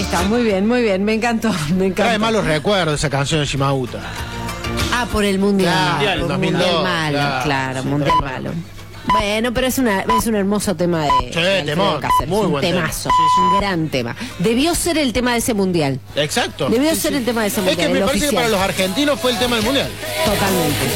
está, muy bien, me encantó, me encantó. Trae malos recuerdos esa canción de Shimauta. Ah, por el Mundial. Claro, por 2002, Mundial malo, claro, sí, Mundial tremendo. malo. Bueno, pero es un hermoso tema de Alfredo temón, Cáceres, muy un buen tema. temazo, Sí, sí. un gran tema. Debió ser el tema de ese Mundial. Exacto. Debió ser el tema de ese Mundial, Es que me el parece que oficial. para los argentinos fue el tema del Mundial. Totalmente.